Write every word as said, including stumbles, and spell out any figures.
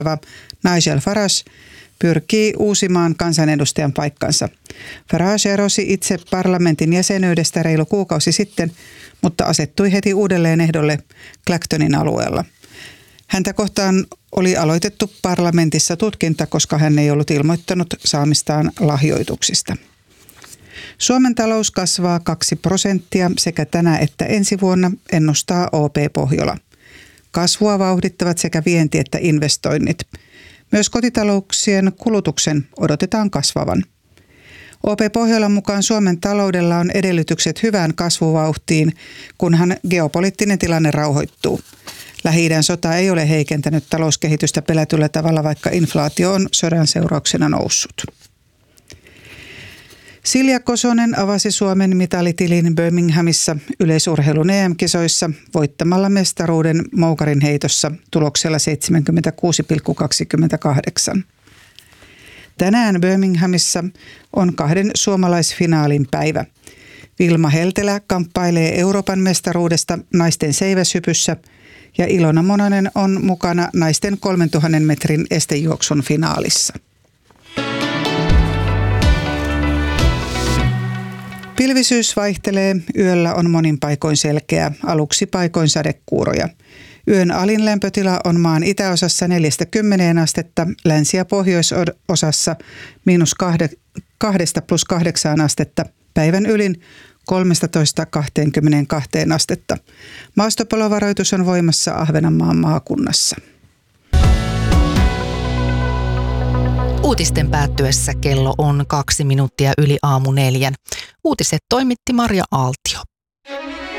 Nigel Farage pyrkii uusimaan kansanedustajan paikkansa. Farage erosi itse parlamentin jäsenyydestä reilu kuukausi sitten, mutta asettui heti uudelleen ehdolle Clactonin alueella. Häntä kohtaan oli aloitettu parlamentissa tutkinta, koska hän ei ollut ilmoittanut saamistaan lahjoituksista. Suomen talous kasvaa kaksi prosenttia sekä tänä että ensi vuonna, ennustaa O P Pohjola. Kasvua vauhdittavat sekä vienti että investoinnit. Myös kotitalouksien kulutuksen odotetaan kasvavan. O P Pohjolan mukaan Suomen taloudella on edellytykset hyvään kasvuvauhtiin, kunhan geopoliittinen tilanne rauhoittuu. Lähi-idän sota ei ole heikentänyt talouskehitystä pelätyllä tavalla, vaikka inflaatio on sodan seurauksena noussut. Silja Kosonen avasi Suomen mitalitilin Birminghamissa yleisurheilun E M-kisoissa voittamalla mestaruuden moukarin heitossa tuloksella seitsemänkymmentäkuusi pilkku kaksikymmentäkahdeksan. Tänään Birminghamissa on kahden suomalaisfinaalin päivä. Vilma Heltelä kamppailee Euroopan mestaruudesta naisten seiväshypyssä ja Ilona Mononen on mukana naisten kolmentuhannen metrin estejuoksun finaalissa. Pilvisyys vaihtelee, yöllä on monin paikoin selkeä, aluksi paikoin sadekuuroja. Yön alin lämpötila on maan itäosassa neljästä kymmeneen astetta, länsi- ja pohjoisosassa miinus kahdesta plus kahdeksaan astetta, päivän ylin kolmestatoista kahteenkymmeneenkahteen astetta. Maastopalovaroitus on voimassa Ahvenanmaan maakunnassa. Uutisten päättyessä kello on kaksi minuuttia yli aamu neljän. Uutiset toimitti Marja Aaltio.